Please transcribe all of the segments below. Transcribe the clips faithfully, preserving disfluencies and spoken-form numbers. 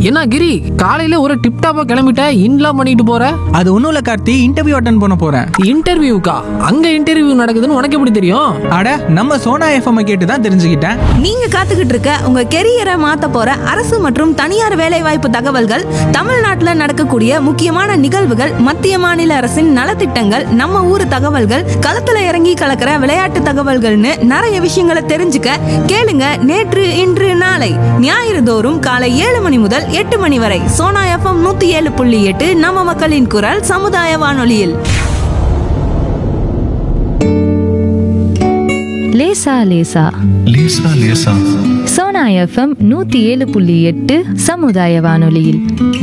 என்ன கிரி, காலையில ஒரு டிப்டாப்பா கிளம்பிட்ட, இன்லாம் பண்ணிட்டு போற? அது ஒன்றும் இல்லை கார்த்தி, இன்டர்வியூ அட்டன் பண்ண போகிறேன். இன்டர்வியூக்கா? அங்க இன்டர்வியூ நடக்குதுன்னு உனக்கு எப்படி தெரியும்? அட, நம்ம சோனா எஃப்எம் கேட்டு தான் தெரிஞ்சுக்கிட்டேன். நீங்க காத்துக்கிட்டு இருக்க உங்க கெரியரை மாத்த போற அரசு மற்றும் தனியார் வேலைவாய்ப்பு தகவல்கள், தமிழ்நாட்டுல நடக்கக்கூடிய முக்கியமான நிகழ்வுகள், மத்திய மாநில அரசின் நலத்திட்டங்கள், நம்ம ஊர் தகவல்கள், களத்துல இறங்கி கலக்கிற விளையாட்டு தகவல்கள்னு நிறைய விஷயங்களை தெரிஞ்சுக்க கேளுங்க. நேற்று இன்று நாளை ஞாயிறு தோறும் காலை ஏழு மணி முதல் எட்டு மணி வரை சோனா எஃப்எம் நூத்தி ஏழு புள்ளி எட்டு நம்ம மக்களின் குரல் சமுதாய வானொலியில். லேசா லேசா லேசா லேசா சோனா எஃப்எம் நூத்தி ஏழு புள்ளி எட்டு சமுதாய வானொலியில்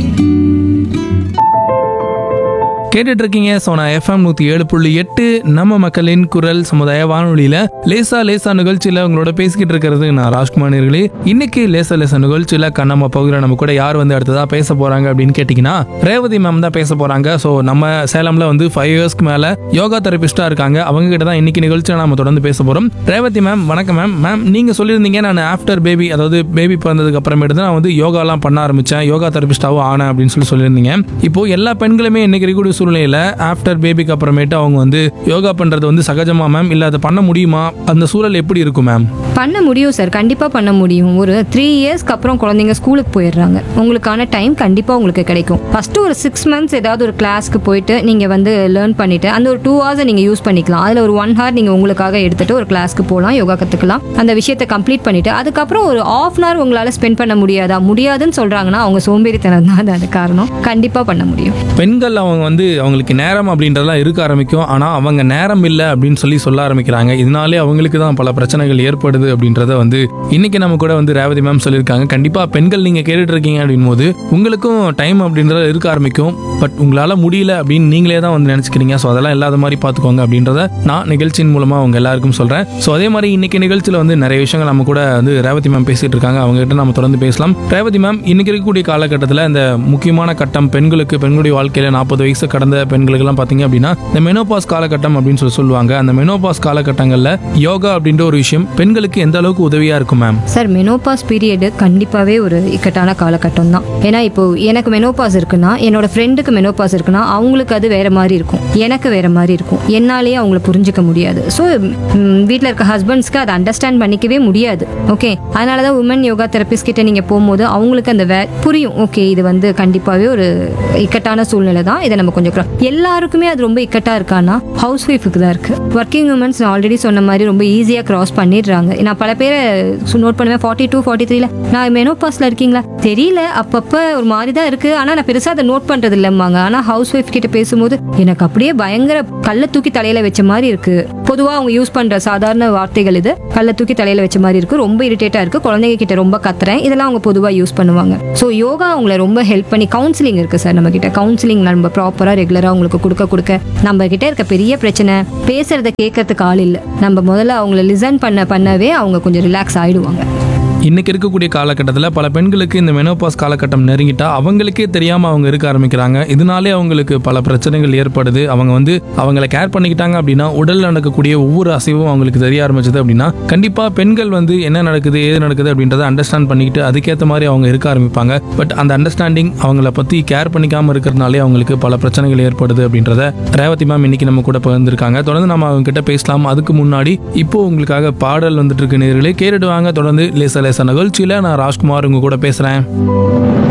கேட்டுட்டு இருக்கீங்க சோனா எஃப்எம் நூத்தி ஏழு புள்ளி எட்டு நம்ம மக்களின் குரல் சமுதாய வானொலியில லேசா லேசா நிகழ்ச்சியில உங்களோட பேசிக்கிட்டு இருக்கிறது நான் ராஜ்குமார் நேயர்களே. இன்னைக்கு லேசா லேசா நிகழ்ச்சியில கண்ணம்மா பகுதியில் நம்ம கூட யார் வந்து அடுத்ததா பேச போறாங்க அப்படின்னு கேட்டீங்கன்னா ரேவதி மேம் தான் பேச போறாங்க. ஸோ நம்ம சேலம்ல வந்து ஃபைவ் இயர்ஸ்க்கு மேல யோகா தெரபிஸ்டா இருக்காங்க. அவங்க கிட்ட தான் இன்னைக்கு நிகழ்ச்சியில நம்ம தொடர்ந்து பேச போறோம். ரேவதி மேம் வணக்கம் மேம். மேம் நீங்க சொல்லியிருந்தீங்க நான் ஆஃப்டர் பேபி, அதாவது பேபி பிறந்ததுக்கு அப்புறமேட்டு தான் நான் வந்து யோகாலாம் பண்ண ஆரம்பிச்சேன், யோகா தெரபிஸ்டாவும் ஆனேன் அப்படின்னு சொல்லி சொல்லியிருந்தீங்க. இப்போ எல்லா பெண்களுமே இன்னைக்கு இருக்கக்கூடிய சூழ்நிலையில ஆஃப்டர் பேபிக்கு அப்புறமேட்டு அவங்க வந்து யோகா பண்றது வந்து சகஜமா மேம், இல்ல அதை பண்ண முடியுமா? அந்த சூழல் எப்படி இருக்கும் மேம்? பண்ண முடியும் சார், கண்டிப்பாக பண்ண முடியும். ஒரு த்ரீ இயர்ஸ்க்கு அப்புறம் குழந்தைங்க ஸ்கூலுக்கு போயிடுறாங்க, உங்களுக்கான டைம் கண்டிப்பாக உங்களுக்கு கிடைக்கும். ஃபஸ்ட்டு ஒரு சிக்ஸ் மந்த்ஸ் ஏதாவது ஒரு கிளாஸ்க்கு போயிட்டு நீங்கள் வந்து லேர்ன் பண்ணிவிட்டு அந்த ஒரு டூ ஹவர்ஸை நீங்கள் யூஸ் பண்ணிக்கலாம். அதில் ஒரு ஒன் ஹவர் நீங்கள் உங்களுக்காக எடுத்துகிட்டு ஒரு கிளாஸ்க்கு போகலாம், யோகா கற்றுக்கலாம். அந்த விஷயத்தை கம்ப்ளீட் பண்ணிவிட்டு அதுக்கப்புறம் ஒரு ஆஃப் அன் ஹவர் உங்களால் ஸ்பெண்ட் பண்ண முடியாதா? முடியாதுன்னு சொல்கிறாங்கன்னா அவங்க சோம்பேறித்தனம் தான் அது காரணம். கண்டிப்பாக பண்ண முடியும். பெண்கள் அவங்க வந்து அவங்களுக்கு நேரம் அப்படின்றதெல்லாம் இருக்க ஆரம்பிக்கும், ஆனால் அவங்க நேரம் இல்லை அப்படின்னு சொல்லி சொல்ல ஆரம்பிக்கிறாங்க. இதனாலே அவங்களுக்கு தான் பல பிரச்சனைகள் ஏற்படுது அப்படின்றத வந்து இன்னைக்கு நம்ம கூட வந்து ரேவதி மேம் சொல்லியிருக்காங்க. கண்டிப்பா பெண்கள் நீங்க கேட்டுட்டு இருக்கீங்க அப்படின் போது உங்களுக்கும் டைம் அப்படின்றத இருக்க ஆரம்பிக்கும். பட் உங்களால முடியல அப்படின்னு நீங்களே தான் வந்து நினைச்சுக்கிறீங்க. ஸோ அதெல்லாம் இல்லாத மாதிரி பார்த்துக்கோங்க அப்படின்றத நான் நிகழ்ச்சியின் மூலமா அவங்க எல்லாருக்கும் சொல்றேன். ஸோ அதே மாதிரி இன்னைக்கு நிகழ்ச்சியில் வந்து நிறைய விஷயங்கள் நம்ம கூட வந்து ரேவதி மேம் பேசிட்டு இருக்காங்க. அவங்க கிட்ட நம்ம தொடர்ந்து பேசலாம். ரேவதி மேம், இன்னைக்கு இருக்கக்கூடிய காலகட்டத்தில் இந்த முக்கியமான கட்டம் பெண்களுக்கு, பெண்களுடைய வாழ்க்கையில நாற்பது வயசு கடந்த பெண்களுக்கு எல்லாம் பாத்தீங்க அப்படின்னா இந்த மெனோபாஸ் காலகட்டம் அப்படின்னு சொல்லி சொல்லுவாங்க. அந்த மெனோபாஸ் காலகட்டங்கள்ல யோகா அப்படின்ற ஒரு விஷயம் பெண்களுக்கு எந்த அளவுக்கு உதவியா இருக்கும் மேம்? சார், மெனோபாஸ் பீரியடு கண்டிப்பாகவே ஒரு இக்கட்டான காலகட்டம் தான். ஏன்னா இப்போ எனக்கு மெனோபாஸ் இருக்குன்னா, என்னோட ஃப்ரெண்டுக்கு மெனோபாஸ் இருக்குன்னா அவங்களுக்கு அது வேற மாதிரி இருக்கும், எனக்கு வேற மாதிரி இருக்கும். என்னாலேயே அவங்கள புரிஞ்சுக்க முடியாது. ஸோ வீட்டில் இருக்க ஹஸ்பண்ட்ஸ்க்கு அதை அண்டர்ஸ்டாண்ட் பண்ணிக்கவே முடியாது. ஓகே, அதனால தான் உமன் யோகா தெரபிஸ்ட் கிட்ட நீங்கள் போகும்போது அவங்களுக்கு அந்த வே புரியும். ஓகே, இது வந்து கண்டிப்பாகவே ஒரு இக்கட்டான சூழ்நிலை தான், இதை நம்ம கொஞ்சம் எல்லாருக்குமே அது ரொம்ப இக்கட்டா இருக்கான்னா ஹவுஸ் ஒய்ஃபுக்கு தான் இருக்கு. ஒர்க்கிங் உமன்ஸ் நான் ஆல்ரெடி சொன்ன மாதிரி ரொம்ப ஈஸியாக கிராஸ் பண்ணிடுறாங்க. நான் பல பேரை நோட் பண்ணுவேன், ஃபார்ட்டி டூ ஃபார்ட்டி த்ரீல நான் மெனோபாஸ்ல இருக்கீங்களா தெரியல, அப்பப்போ ஒரு மாதிரி தான் இருக்கு, ஆனால் நான் பெருசாக அதை நோட் பண்ணுறது இல்லைம்பாங்க. ஆனால் ஹவுஸ் ஒய்ஃப் கிட்ட பேசும்போது எனக்கு அப்படியே பயங்கர கல்லை தூக்கி தலையில வச்ச மாதிரி இருக்கு. பொதுவாக அவங்க யூஸ் பண்ற சாதாரண வார்த்தைகள் இது, கல்லை தூக்கி தலையில வச்ச மாதிரி இருக்கு, ரொம்ப இரிட்டேட்டா இருக்கு, குழந்தைங்க கிட்ட ரொம்ப கத்துறேன், இதெல்லாம் அவங்க பொதுவாக யூஸ் பண்ணுவாங்க. ஸோ யோகா அவங்களை ரொம்ப ஹெல்ப் பண்ணி, கவுன்சிலிங் இருக்கு சார் நம்ம கிட்ட, கவுன்சிலிங் நம்ம ப்ராப்பராக ரெகுலராக அவங்களுக்கு கொடுக்க கொடுக்க நம்ம கிட்ட இருக்க பெரிய பிரச்சனை பேசுறத கேட்கறதுக்கு ஆள் இல்லை. நம்ம முதல்ல அவங்கள லிசன் பண்ண பண்ணவே அவங்க கொஞ்சம் ரிலாக்ஸ் ஆயிடுவாங்க. இன்னைக்கு இருக்கக்கூடிய காலகட்டத்தில் பல பெண்களுக்கு இந்த மெனோபாஸ் காலகட்டம் நெருங்கிட்டா அவங்களுக்கே தெரியாம அவங்க இருக்க ஆரம்பிக்கிறாங்க. இதனாலே அவங்களுக்கு பல பிரச்சனைகள் ஏற்படுது. அவங்க வந்து அவங்களை கேர் பண்ணிக்கிட்டாங்க அப்படின்னா உடல்ல நடக்கக்கூடிய ஒவ்வொரு அசைவும் அவங்களுக்கு தெரிய ஆரம்பிச்சது அப்படின்னா கண்டிப்பா பெண்கள் வந்து என்ன நடக்குது ஏது நடக்குது அப்படின்றத அண்டர்ஸ்டாண்ட் பண்ணிக்கிட்டு அதுக்கேற்ற மாதிரி அவங்க இருக்க ஆரம்பிப்பாங்க. பட் அந்த அண்டர்ஸ்டாண்டிங் அவங்கள பத்தி கேர் பண்ணிக்காம இருக்கிறதுனாலே அவங்களுக்கு பல பிரச்சனைகள் ஏற்படுது அப்படின்றத ரேவதி மேம் இன்னைக்கு நம்ம கூட பகிர்ந்திருக்காங்க. தொடர்ந்து நம்ம அவங்க கிட்ட பேசலாம். அதுக்கு முன்னாடி இப்போ உங்களுக்காக பாடல் வந்துட்டு இருக்கு. நேயர்களே கேட்டுட்டு வாங்க. தொடர்ந்து லேசா லேசா நிகழ்ச்சியில நான் ராஜ்குமார் உங்க கூட பேசுறேன்.